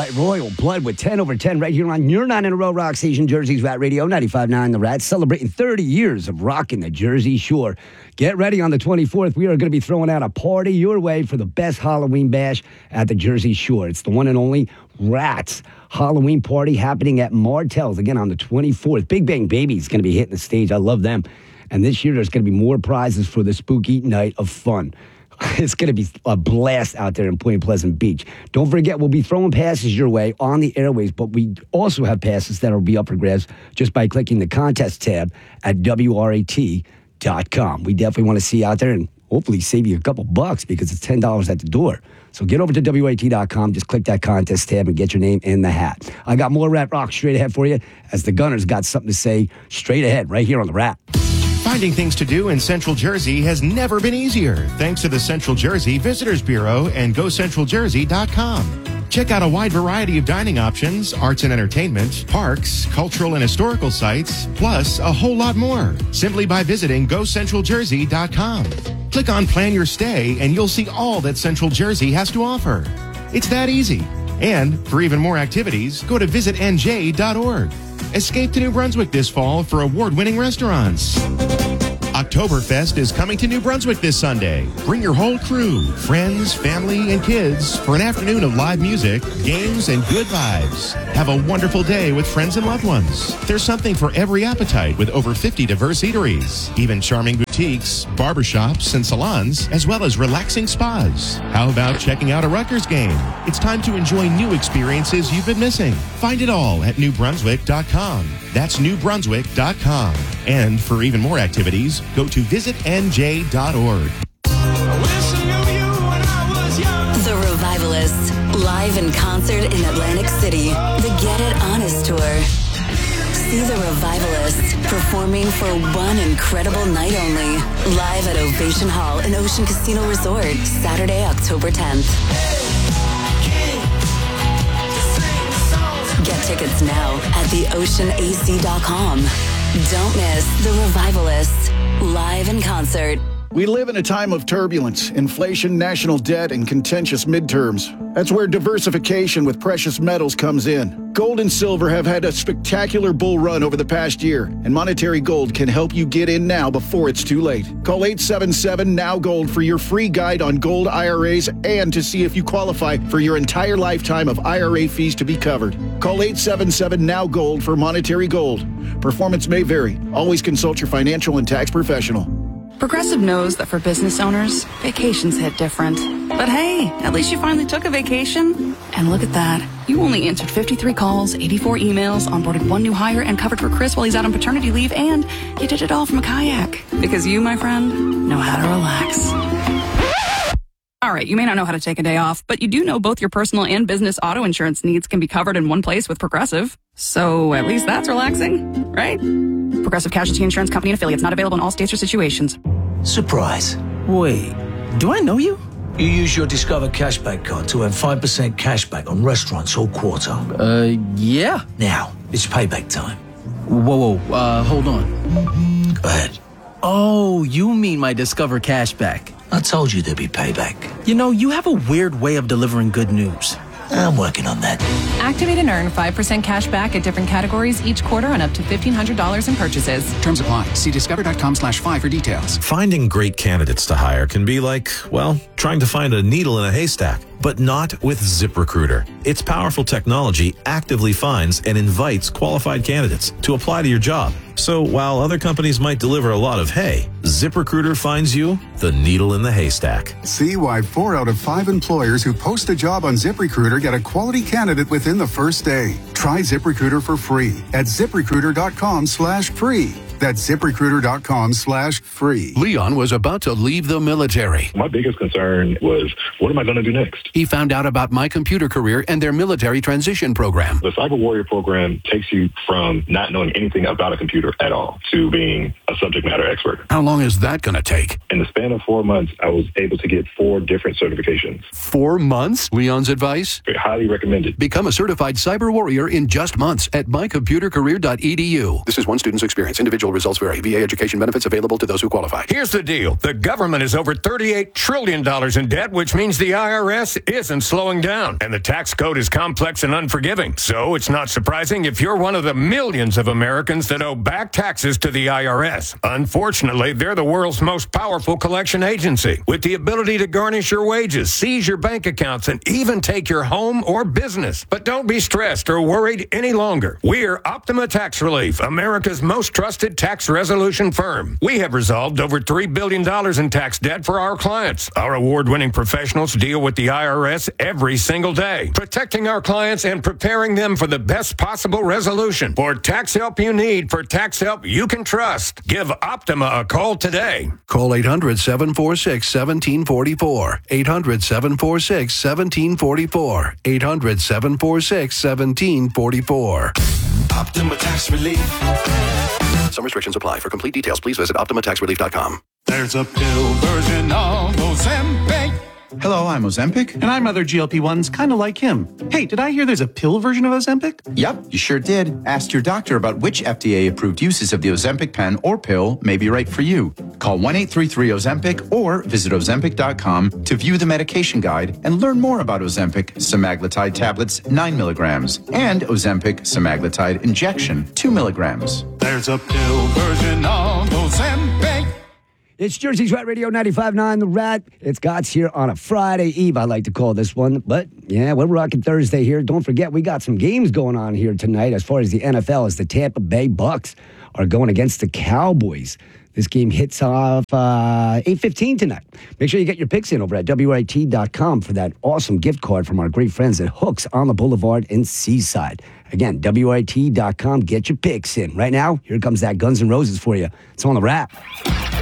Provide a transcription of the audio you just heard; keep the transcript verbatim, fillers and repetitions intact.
right, Royal Blood with ten over ten right here on your nine in a row Rock Station, Jersey's Rat Radio, ninety-five point nine The Rat, celebrating thirty years of rocking the Jersey Shore. Get ready on the twenty-fourth. We are going to be throwing out a party your way for the best Halloween bash at the Jersey Shore. It's the one and only Rats Halloween party happening at Martell's again on the twenty-fourth. Big Bang Baby is going to be hitting the stage. I love them. And this year there's going to be more prizes for the spooky night of fun. It's going to be a blast out there in Point Pleasant Beach. Don't forget, we'll be throwing passes your way on the airways, but we also have passes that will be up for grabs just by clicking the contest tab at W R A T dot com. We definitely want to see you out there and hopefully save you a couple bucks because it's ten dollars at the door. So get over to W R A T dot com, just click that contest tab and get your name in the hat. I got more Rat Rock straight ahead for you as the Gunners got something to say straight ahead right here on The Rat. Finding things to do in Central Jersey has never been easier thanks to the Central Jersey Visitors Bureau and Go Central Jersey dot com. Check out a wide variety of dining options, arts and entertainment, parks, cultural and historical sites, plus a whole lot more simply by visiting Go Central Jersey dot com. Click on Plan Your Stay and you'll see all that Central Jersey has to offer. It's that easy. And for even more activities, go to visit N J dot org. Escape to New Brunswick this fall for award-winning restaurants. Oktoberfest is coming to New Brunswick this Sunday. Bring your whole crew, friends, family, and kids for an afternoon of live music, games, and good vibes. Have a wonderful day with friends and loved ones. There's something for every appetite with over fifty diverse eateries, even charming boutiques, barbershops, and salons, as well as relaxing spas. How about checking out a Rutgers game? It's time to enjoy new experiences you've been missing. Find it all at New Brunswick dot com. That's New Brunswick dot com. And for even more activities, go to visit N J dot org. The Revivalists, live in concert in Atlantic City. The Get It Honest Tour. See the Revivalists performing for one incredible night only. Live at Ovation Hall in Ocean Casino Resort, Saturday, October tenth. Get tickets now at the ocean A C dot com. Don't miss the Revivalists, live in concert. We live in a time of turbulence, inflation, national debt, and contentious midterms. That's where diversification with precious metals comes in. Gold and silver have had a spectacular bull run over the past year, and Monetary Gold can help you get in now before it's too late. Call eight seven seven, N O W Gold for your free guide on gold I R As and to see if you qualify for your entire lifetime of I R A fees to be covered. Call eight seven seven, N O W Gold for Monetary Gold. Performance may vary. Always consult your financial and tax professional. Progressive knows that for business owners, vacations hit different. But hey, at least you finally took a vacation. And look at that. You only answered fifty-three calls, eighty-four emails, onboarded one new hire, and covered for Chris while he's out on paternity leave, and you did it all from a kayak. Because you, my friend, know how to relax. All right, you may not know how to take a day off, but you do know both your personal and business auto insurance needs can be covered in one place with Progressive. So at least that's relaxing, right? Progressive Casualty Insurance Company and affiliates, not available in all states or situations. Surprise. Wait, do I know you? You use your Discover Cashback card to earn five percent cashback on restaurants all quarter. Uh, yeah. Now, it's payback time. Whoa, whoa, uh, hold on. Go ahead. Oh, you mean my Discover Cashback. I told you there'd be payback. You know, you have a weird way of delivering good news. I'm working on that. Activate and earn five percent cash back at different categories each quarter on up to fifteen hundred dollars in purchases. Terms apply. See discover dot com slash five for details. Finding great candidates to hire can be like, well, trying to find a needle in a haystack. But not with ZipRecruiter. Its powerful technology actively finds and invites qualified candidates to apply to your job. So while other companies might deliver a lot of hay, ZipRecruiter finds you the needle in the haystack. See why four out of five employers who post a job on ZipRecruiter get a quality candidate within the first day. Try ZipRecruiter for free at ZipRecruiter dot com slash free. That's ZipRecruiter dot com slash free. Leon was about to leave the military. My biggest concern was, what am I going to do next? He found out about My Computer Career and their military transition program. The Cyber Warrior program takes you from not knowing anything about a computer at all to being a subject matter expert. How long is that going to take? In the span of four months, I was able to get four different certifications. Four months? Leon's advice? Highly recommended. Become a certified cyber warrior in just months at my computer career dot e d u. This is one student's experience. Individual Individual results vary. V A education benefits available to those who qualify. Here's the deal. The government is over thirty-eight trillion dollars in debt, which means the I R S isn't slowing down. And the tax code is complex and unforgiving. So it's not surprising if you're one of the millions of Americans that owe back taxes to the I R S. Unfortunately, they're the world's most powerful collection agency, with the ability to garnish your wages, seize your bank accounts, and even take your home or business. But don't be stressed or worried any longer. We're Optima Tax Relief, America's most trusted tax resolution firm. We have resolved over three billion dollars in tax debt for our clients. Our award-winning professionals deal with the I R S every single day, protecting our clients and preparing them for the best possible resolution. For tax help you need, for tax help you can trust, give Optima a call today. Call eight hundred, seven four six, one seven four four. eight hundred, seven four six, one seven four four. eight hundred, seven four six, one seven four four. Optima Tax Relief. Some restrictions apply. For complete details, please visit optima tax relief dot com. There's a pill version of Ozempic. Hello, I'm Ozempic. And I'm other G L P ones kind of like him. Hey, did I hear there's a pill version of Ozempic? Yep, you sure did. Ask your doctor about which F D A-approved uses of the Ozempic pen or pill may be right for you. Call one eight three three Ozempic or visit ozempic dot com to view the medication guide and learn more about Ozempic semaglutide tablets nine milligrams and Ozempic semaglutide injection two milligrams. There's a pill version of Ozempic. It's Jersey's Rat Radio ninety-five point nine, The Rat. It's Gott's here on a Friday Eve, I like to call this one. But, yeah, we're rocking Thursday here. Don't forget, we got some games going on here tonight as far as the N F L, as the Tampa Bay Bucks are going against the Cowboys. This game hits off uh, eight fifteen tonight. Make sure you get your picks in over at W I T dot com for that awesome gift card from our great friends at Hooks on the Boulevard in Seaside. Again, W I T dot com. Get your picks in. Right now, here comes that Guns N' Roses for you. It's on The Rat.